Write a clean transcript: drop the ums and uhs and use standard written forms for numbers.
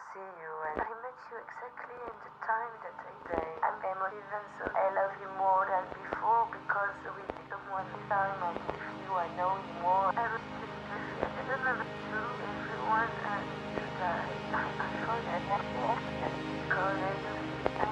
see you, and I met you exactly in the time that I say I'm emotive, and so I love you more than before because we become one time, and with you I know you more. I was just with you. I don't know if it's true. Everyone needs to die. I forget that. Because I do